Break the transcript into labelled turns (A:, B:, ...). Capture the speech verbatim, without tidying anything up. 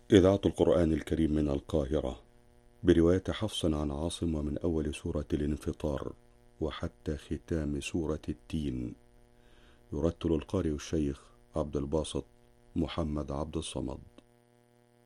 A: إذاعة القرآن الكريم من القاهرة برواية حفص عن عاصم، ومن أول سورة الانفطار وحتى ختام سورة التين. يرتل القارئ الشيخ عبد الباسط محمد عبد الصمد.